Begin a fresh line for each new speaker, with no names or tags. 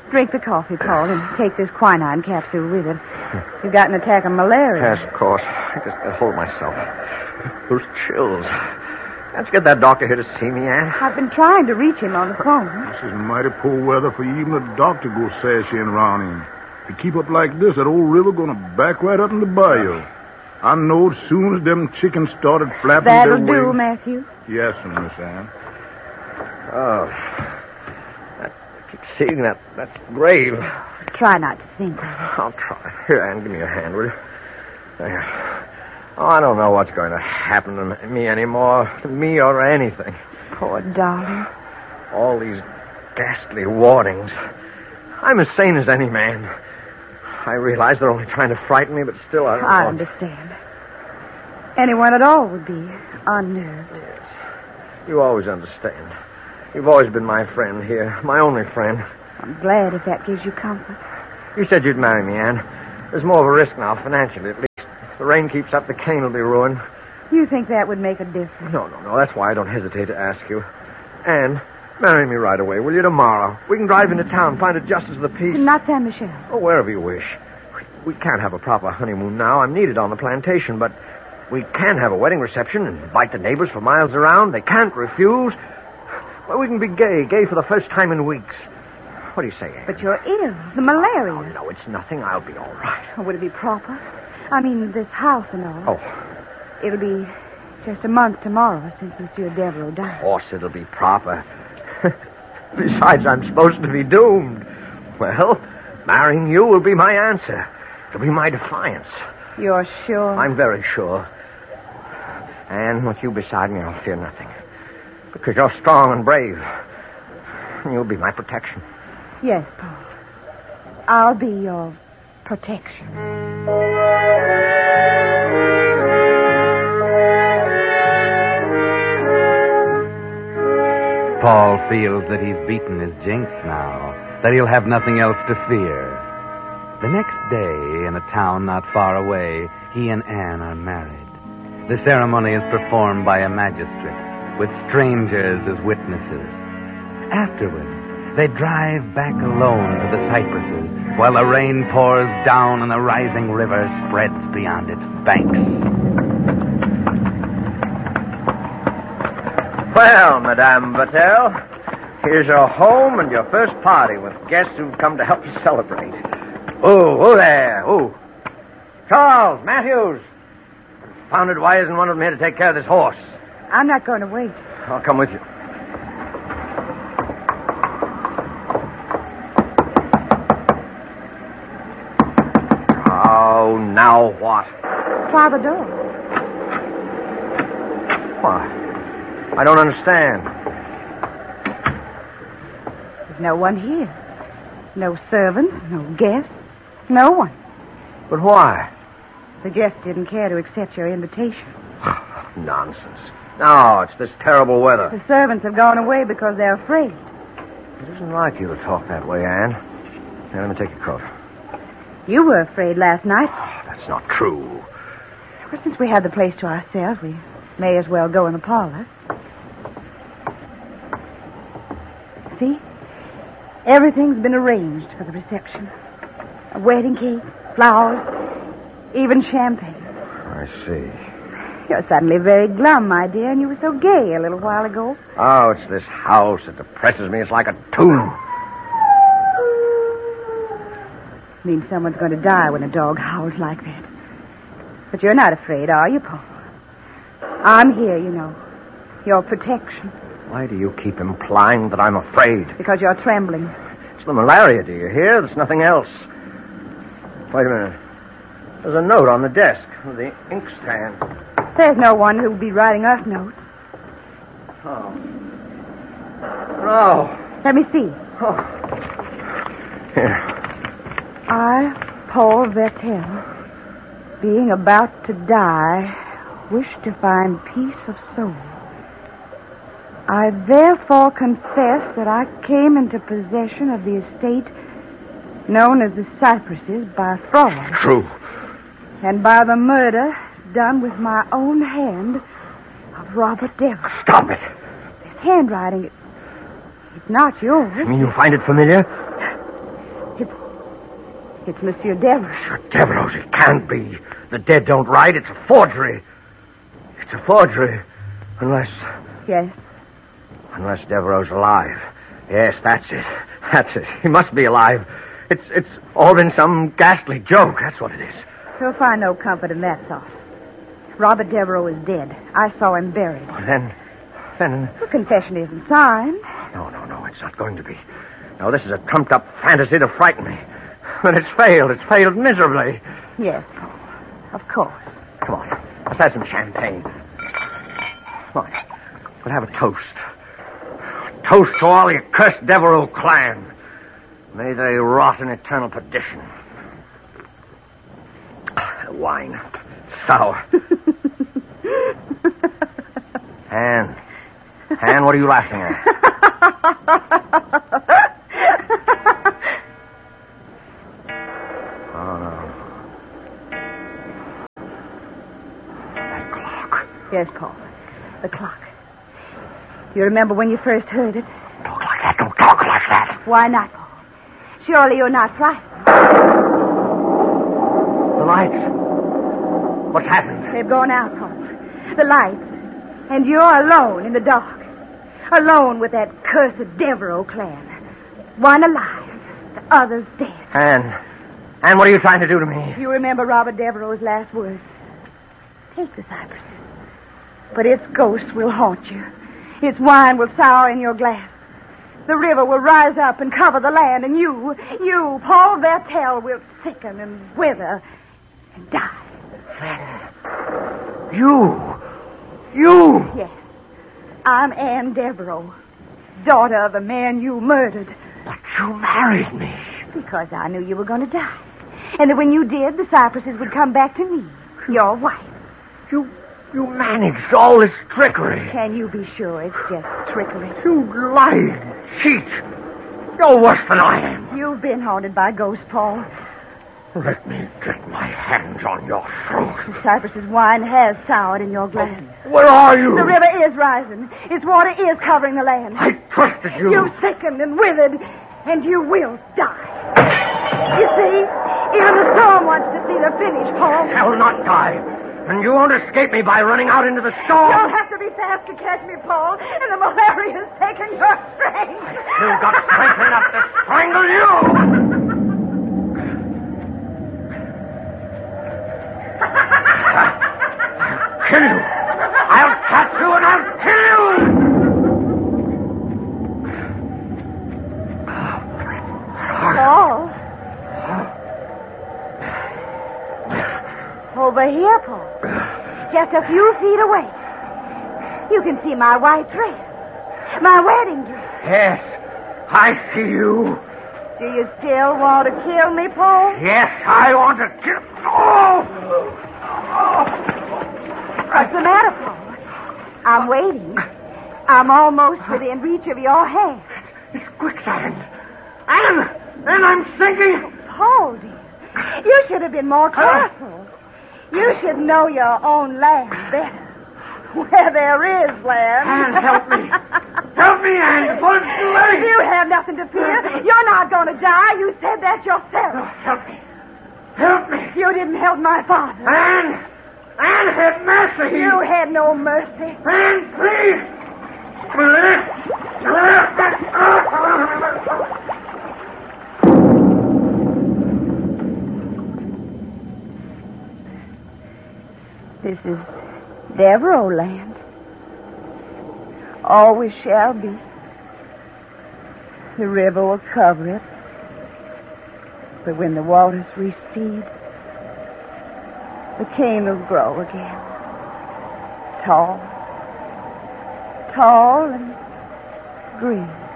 Drink the coffee, Paul, and take this quinine capsule with it. You've got an attack of malaria.
Yes, of course. I just can't hold myself. Those chills. Can't you get that doctor here to see me, Anne?
I've been trying to reach him on the phone.
This is mighty poor weather for even a doctor to go sashing around in. If you keep up like this, that old river gonna back right up in the bayou. I know as soon as them chickens started flapping
That'll
their
do,
wings...
Matthew.
Yes, Miss Anne.
Oh. I keep seeing that grave.
Try not to think of it.
I'll try. Here, Anne, give me your hand, will you? There. Oh, I don't know what's going to happen to me anymore. To me or anything.
Poor darling.
All these ghastly warnings. I'm as sane as any man. I realize they're only trying to frighten me, but still I don't
I
know.
understand. Anyone at all would be unnerved.
Yes. You always understand. You've always been my friend here. My only friend.
I'm glad if that gives you comfort.
You said you'd marry me, Anne. There's more of a risk now, financially at least. If the rain keeps up, the cane will be ruined.
You think that would make a difference?
No. That's why I don't hesitate to ask you. Anne, marry me right away, will you, tomorrow? We can drive into town, find a justice of the peace.
Not San Michel.
Oh, wherever you wish. We can't have a proper honeymoon now. I'm needed on the plantation, but we can have a wedding reception and invite the neighbors for miles around. They can't refuse. Well, we can be gay for the first time in weeks. What do you say, Anne?
But you're ill. The malaria.
Oh, no, it's nothing. I'll be all right.
Would it be proper? I mean, this house and all.
Oh,
It'll be just a month tomorrow since Monsieur Devereaux died.
of course it'll be proper. Besides, I'm supposed to be doomed. Well, marrying you will be my answer. It'll be my defiance.
You're sure?
I'm very sure. And with you beside me, I'll fear nothing. Because you're strong and brave. And you'll be my protection.
Yes, Paul. I'll be your protection.
Paul feels that he's beaten his jinx now, that he'll have nothing else to fear. The next day, in a town not far away, he and Anne are married. The ceremony is performed by a magistrate, with strangers as witnesses. Afterward, they drive back alone to the cypresses, while the rain pours down and the rising river spreads beyond its banks.
Well, Madame Battelle, here's your home and your first party with guests who've come to help you celebrate. Oh there. Oh. Charles, Matthews. Confounded, why isn't one of them here to take care of this horse?
I'm not going to wait.
I'll come with you. Oh, now what?
Try the door.
Why? I don't understand.
There's no one here. No servants, no guests, no one.
But why?
The guests didn't care to accept your invitation.
Nonsense. No, it's this terrible weather.
The servants have gone away because they're afraid.
It isn't like you to talk that way, Anne. Here, let me take your coat.
You were afraid last night.
Oh, that's not true.
Well, since we had the place to ourselves, we may as well go in the parlor. See? Everything's been arranged for the reception. A wedding cake, flowers, even champagne.
I see.
You're suddenly very glum, my dear, and you were so gay a little while ago.
Oh, it's this house that depresses me. It's like a tomb.
Means someone's going to die when a dog howls like that. But you're not afraid, are you, Paul? I'm here, you know. Your protection.
Why do you keep implying that I'm afraid?
Because you're trembling.
It's the malaria, do you hear? There's nothing else. Wait a minute. There's a note on the desk with the inkstand.
There's no one who'll be writing us notes.
Oh. No.
Let me see.
Oh. Here.
I, Paul Vertel, being about to die, wish to find peace of soul. I therefore confess that I came into possession of the estate known as the Cypresses by fraud.
True.
And by the murder done with my own hand of Robert Devereaux.
Stop it.
This handwriting, it's not yours.
You mean you find it familiar?
It's Monsieur Devereux.
Monsieur Devereux, it can't be. The dead don't write. It's a forgery. It's a forgery. Unless
Yes.
Devereux's alive. Yes, that's it. That's it. He must be alive. It's all been some ghastly joke. That's what it is.
You'll find no comfort in that thought. Robert Devereux is dead. I saw him buried.
Then...
The confession isn't signed.
No, it's not going to be. No, this is a trumped-up fantasy to frighten me. But it's failed. It's failed miserably.
Yes, Paul. Of course.
Come on. Let's have some champagne. Come on. We'll have a toast. A toast to all the accursed Devereux clan. May they rot in eternal perdition. Wine. Sour. Anne, what are you laughing at? Oh, no. That clock.
Yes, Paul. The clock. Do you remember when you first heard it?
Don't talk like that. Don't talk like that.
Why not, Paul? Surely you're not frightened.
The lights. What's happened?
They've gone out, Paul. The lights. And you're alone in the dark. Alone with that cursed Devereux clan. One alive, the other's dead.
Anne, what are you trying to do to me?
You remember Robert Devereux's last words. Take the cypresses. But its ghost will haunt you. Its wine will sour in your glass. The river will rise up and cover the land, and you, Paul Vertel, will sicken and wither and die.
Then, you!
Yes. I'm Anne Devereux, daughter of the man you murdered.
But you married me.
Because I knew you were going to die. And that when you did, the cypresses would come back to me, your wife.
You managed all this trickery.
Can you be sure it's just trickery?
You lied, cheat. You're worse than I am.
You've been haunted by ghosts, Paul.
Let me get my hands on your throat.
The cypress's wine has soured in your glass.
Where are you?
The river is rising. Its water is covering the land.
I trusted you.
You sickened and withered, and you will die. You see, even the storm wants to see the finish, Paul.
Shall not die. And you won't escape me by running out into the storm.
You'll have to be fast to catch me, Paul, and the malaria's taken your strength.
You've got strength enough to strangle you. Kill you. I'll catch you and I'll kill you.
Paul. Over here, Paul. Just a few feet away. You can see my white dress. My wedding dress.
Yes, I see you.
Do you still want to kill me, Paul?
Yes, I want to kill... Oh!
What's the matter, Paul? I'm waiting. I'm almost within reach of your hand.
It's quicksand. Anne, I'm sinking.
Paul, dear, you should have been more careful. You should know your own land better. Where there is land.
Anne, help me. Help me, Anne, before it's too late.
You have nothing to fear. You're not going to die. You said that yourself.
Oh, help me. Help me.
You didn't help my father.
Anne, have mercy.
You had no mercy.
Anne, please.
This is Devereux land. Always shall be. The river will cover it. But when the waters recede, the cane will grow again. Tall and green.